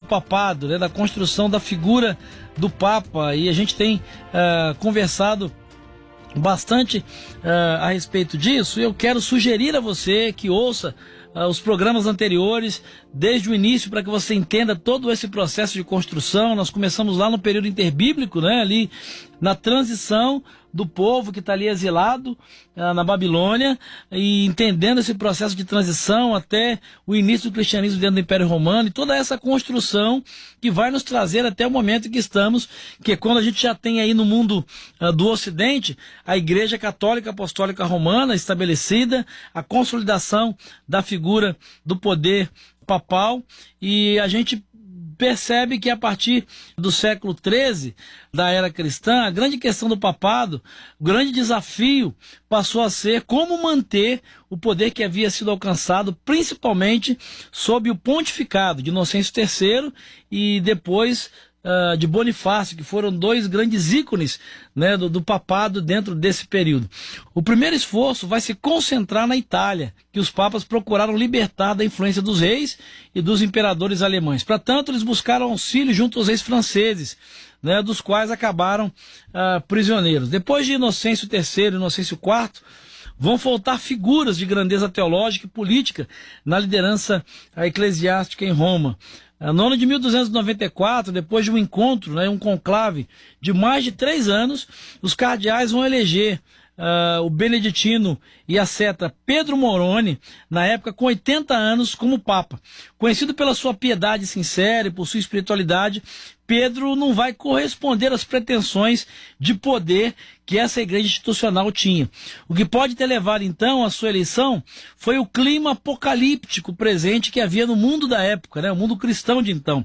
papado, né, da construção da figura do Papa, e a gente tem conversado bastante a respeito disso. Eu quero sugerir a você que ouça os programas anteriores desde o início, para que você entenda todo esse processo de construção. Nós começamos lá no período interbíblico, né, ali na transição do povo que está ali exilado na Babilônia, e entendendo esse processo de transição até o início do cristianismo dentro do Império Romano, e toda essa construção que vai nos trazer até o momento em que estamos, que é quando a gente já tem aí no mundo do Ocidente a Igreja Católica Apostólica Romana estabelecida, a consolidação da figura do poder papal, e a gente percebe que a partir do século XIII, da era cristã, a grande questão do papado, o grande desafio passou a ser como manter o poder que havia sido alcançado, principalmente sob o pontificado de Inocêncio III e depois de Bonifácio, que foram dois grandes ícones, né, do papado dentro desse período. O primeiro esforço vai se concentrar na Itália, que os papas procuraram libertar da influência dos reis e dos imperadores alemães. Para tanto, eles buscaram auxílio junto aos reis franceses, né, dos quais acabaram prisioneiros. Depois de Inocêncio III e Inocêncio IV, vão faltar figuras de grandeza teológica e política na liderança eclesiástica em Roma. No ano de 1294, depois de um encontro, né, um conclave de mais de 3 anos, os cardeais vão eleger o beneditino e asceta Pedro Moroni, na época com 80 anos, como Papa. Conhecido pela sua piedade sincera e por sua espiritualidade, Pedro não vai corresponder às pretensões de poder que essa igreja institucional tinha. O que pode ter levado, então, à sua eleição foi o clima apocalíptico presente que havia no mundo da época, né, o mundo cristão de então.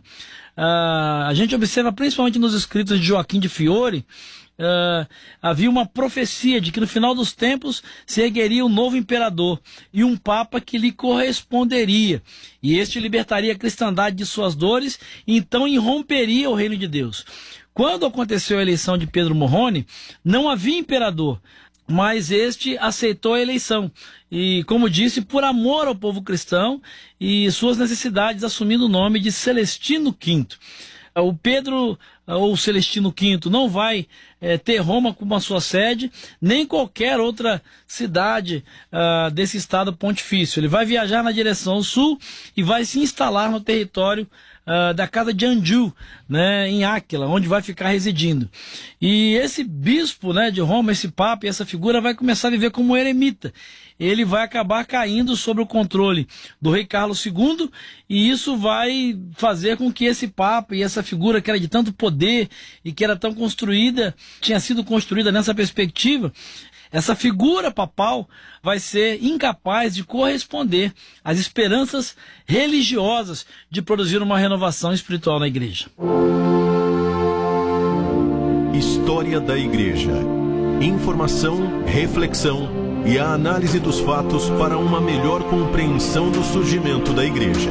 A gente observa principalmente nos escritos de Joaquim de Fiore, havia uma profecia de que no final dos tempos se ergueria um novo imperador e um papa que lhe corresponderia, e este libertaria a cristandade de suas dores e então irromperia o reino de Deus. Quando aconteceu a eleição de Pedro Moroni, não havia imperador, mas este aceitou a eleição e, como disse, por amor ao povo cristão e suas necessidades, assumindo o nome de Celestino V. O Pedro, ou Celestino V, não vai ter Roma como a sua sede, nem qualquer outra cidade desse estado pontifício. Ele vai viajar na direção sul e vai se instalar no território da casa de Anjou, né, em Áquila, onde vai ficar residindo. E esse bispo, né, de Roma, esse papa e essa figura vai começar a viver como eremita. Ele vai acabar caindo sob o controle do rei Carlos II, e isso vai fazer com que esse papa e essa figura que era de tanto poder e que era tão construída, tinha sido construída nessa perspectiva, essa figura papal vai ser incapaz de corresponder às esperanças religiosas de produzir uma renovação espiritual na igreja. História da Igreja. Informação, reflexão e a análise dos fatos para uma melhor compreensão do surgimento da igreja.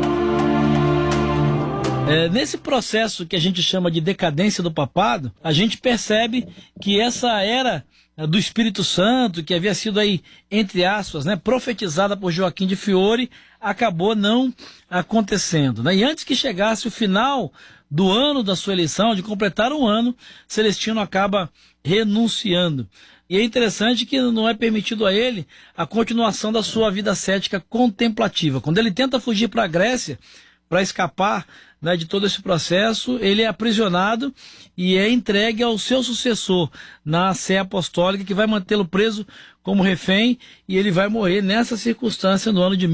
Nesse processo que a gente chama de decadência do papado, a gente percebe que essa era do Espírito Santo, que havia sido aí, entre aspas, né, profetizada por Joaquim de Fiore, acabou não acontecendo, né? E antes que chegasse o final do ano da sua eleição, de completar um ano, Celestino acaba renunciando. E é interessante que não é permitido a ele a continuação da sua vida ascética contemplativa. Quando ele tenta fugir para a Grécia, para escapar, né, de todo esse processo, ele é aprisionado e é entregue ao seu sucessor na Sé Apostólica, que vai mantê-lo preso como refém, e ele vai morrer nessa circunstância no ano de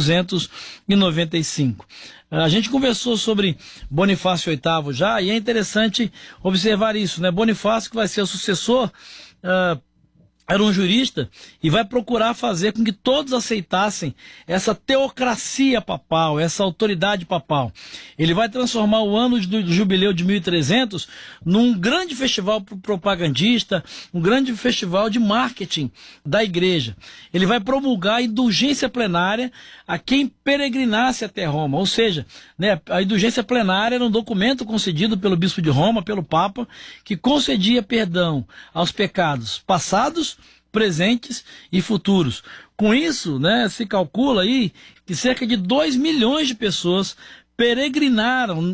1295. A gente conversou sobre Bonifácio VIII já, e é interessante observar isso, né? Bonifácio, que vai ser o sucessor, era um jurista e vai procurar fazer com que todos aceitassem essa teocracia papal, essa autoridade papal. Ele vai transformar o ano do jubileu de 1300 num grande festival propagandista, um grande festival de marketing da igreja. Ele vai promulgar a indulgência plenária a quem peregrinasse até Roma, ou seja, né, a indulgência plenária era um documento concedido pelo bispo de Roma, pelo Papa, que concedia perdão aos pecados passados, presentes e futuros. Com isso, né, se calcula aí que cerca de 2 milhões de pessoas peregrinaram